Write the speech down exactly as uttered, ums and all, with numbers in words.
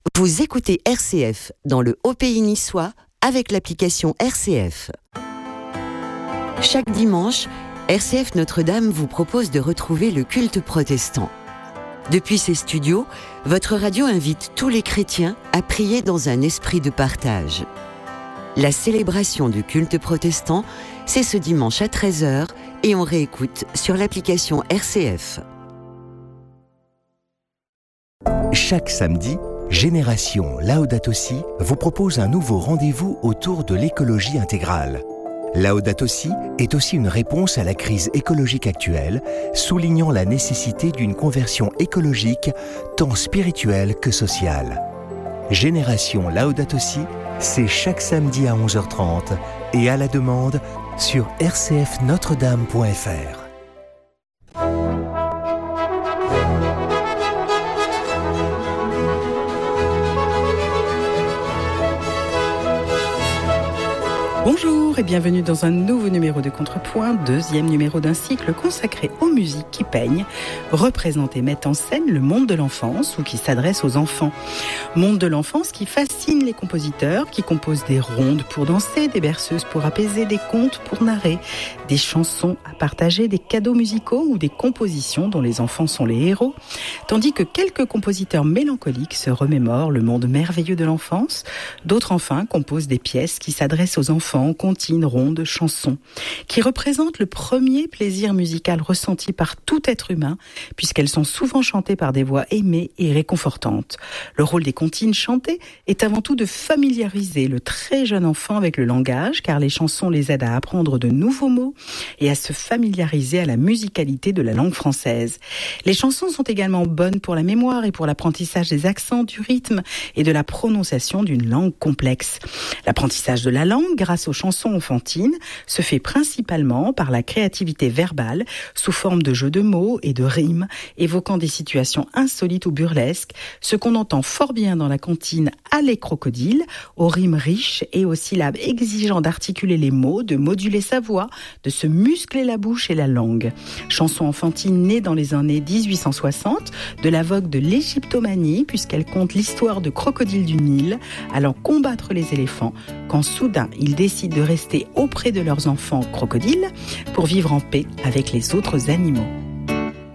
Vous écoutez R C F dans le Haut Pays niçois avec l'application R C F. Chaque dimanche, R C F Notre-Dame vous propose de retrouver le culte protestant. Depuis ses studios, votre radio invite tous les chrétiens à prier dans un esprit de partage. La célébration du culte protestant, c'est ce dimanche à treize heures et on réécoute sur l'application R C F. Chaque samedi, Génération Laudato Si vous propose un nouveau rendez-vous autour de l'écologie intégrale. Laudato Si est aussi une réponse à la crise écologique actuelle, soulignant la nécessité d'une conversion écologique tant spirituelle que sociale. Génération Laudato Si, c'est chaque samedi à onze heures trente et à la demande sur r c f notre dame point f r. Bonjour et bienvenue dans un nouveau numéro de Contrepoint, deuxième numéro d'un cycle consacré aux musiques qui peignent, représentent et mettent en scène le monde de l'enfance ou qui s'adresse aux enfants. Monde de l'enfance qui fascine les compositeurs, qui composent des rondes pour danser, des berceuses pour apaiser, des contes pour narrer, des chansons à partager, des cadeaux musicaux ou des compositions dont les enfants sont les héros, tandis que quelques compositeurs mélancoliques se remémorent le monde merveilleux de l'enfance, d'autres enfin composent des pièces qui s'adressent aux enfants, comptines, rondes, chansons, qui représentent le premier plaisir musical ressenti par tout être humain, puisqu'elles sont souvent chantées par des voix aimées et réconfortantes. Le rôle des comptines chantées est avant tout de familiariser le très jeune enfant avec le langage, car les chansons les aident à apprendre de nouveaux mots et à se familiariser à la musicalité de la langue française. Les chansons sont également bonnes pour la mémoire et pour l'apprentissage des accents, du rythme et de la prononciation d'une langue complexe. L'apprentissage de la langue, grâce aux chansons enfantines, se fait principalement par la créativité verbale, sous forme de jeux de mots et de rimes, évoquant des situations insolites ou burlesques, ce qu'on entend fort bien dans la comptine « Allez crocodile », aux rimes riches et aux syllabes exigeant d'articuler les mots, de moduler sa voix, de se muscler la bouche et la langue. Chanson enfantine née dans les années dix-huit cent soixante, de la vogue de l'égyptomanie, puisqu'elle conte l'histoire de crocodiles du Nil allant combattre les éléphants, quand soudain ils décident de rester auprès de leurs enfants crocodiles pour vivre en paix avec les autres animaux.